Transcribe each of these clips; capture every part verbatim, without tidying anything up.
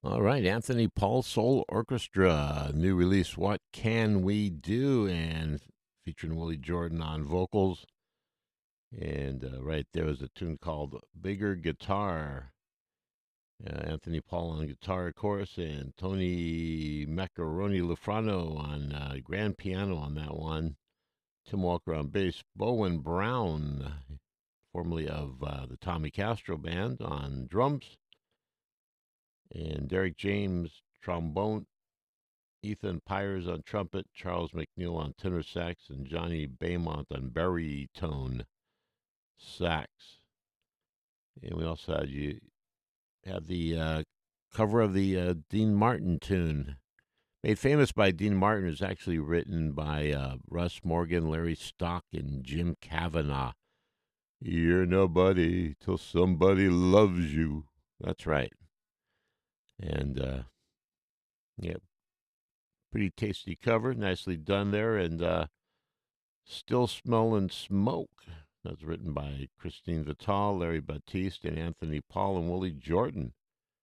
All right, Anthony Paul Soul Orchestra, new release, What Can We Do? And featuring Willie Jordan on vocals. And uh, right there was a tune called Bigger Guitar. Uh, Anthony Paul on guitar, of course, and Tony Macaroni Lufrano on uh, grand piano on that one. Tim Walker on bass. Bowen Brown, formerly of uh, the Tommy Castro Band, on drums. And Derek James, trombone. Ethan Pyers on trumpet, Charles McNeil on tenor sax, and Johnny Baymont on baritone sax. And we also had you have the uh, cover of the uh, Dean Martin tune, made famous by Dean Martin, is actually written by uh, Russ Morgan, Larry Stock, and Jim Kavanaugh. You're nobody till somebody loves you. That's right. And uh, yeah, pretty tasty cover, nicely done there, and uh, Still Smelling Smoke. That's written by Christine Vital, Larry Batiste, and Anthony Paul and Willie Jordan.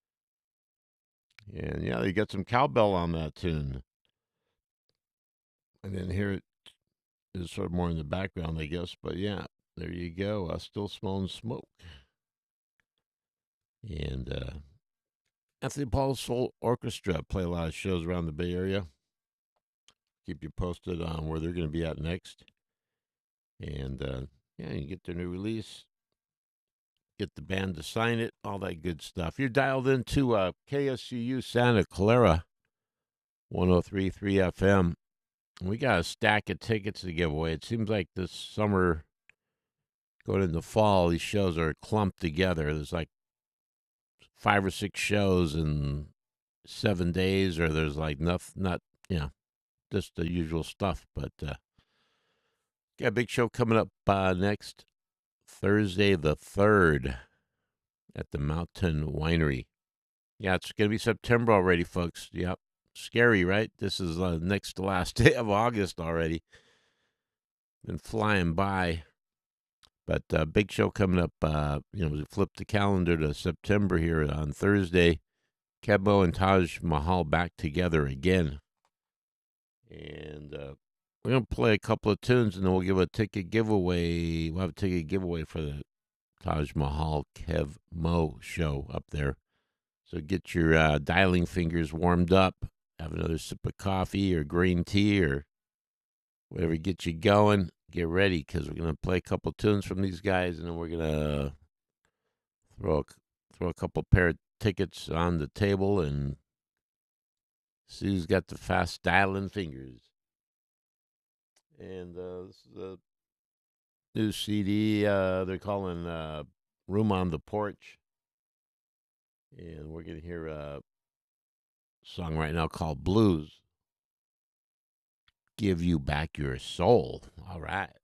And yeah, they got some cowbell on that tune. And then here it is sort of more in the background, I guess. But yeah, there you go. Uh, Still Smelling Smoke. And uh, Anthony Paul Soul Orchestra play a lot of shows around the Bay Area. Keep you posted on where they're going to be at next. And uh, yeah, you get their new release, get the band to sign it, all that good stuff. You're dialed into uh, K S U U Santa Clara, one oh three point three F M. We got a stack of tickets to give away. It seems like this summer, going into fall, these shows are clumped together. There's like five or six shows in seven days, or there's like nothing, not, you know, just the usual stuff. But uh, got a big show coming up uh, next Thursday, the third, at the Mountain Winery. Yeah, it's going to be September already, folks. Yep. Scary, right? This is uh, next to last day of August already. Been flying by. But uh, big show coming up. Uh, you know, we flip the calendar to September here on Thursday. Kebo and Taj Mahal back together again. And uh, we're going to play a couple of tunes, and then we'll give a ticket giveaway. We'll have a ticket giveaway for the Taj Mahal Kev Mo show up there. So get your uh, dialing fingers warmed up. Have another sip of coffee or green tea or whatever gets you going. Get ready because we're going to play a couple tunes from these guys, and then we're going to throw a, throw a couple pair of tickets on the table and see who's got the fast dialing fingers. And uh, this is a new C D uh, they're calling uh, Room on the Porch. And we're going to hear a song right now called Blues. Give You Back Your Soul. All right.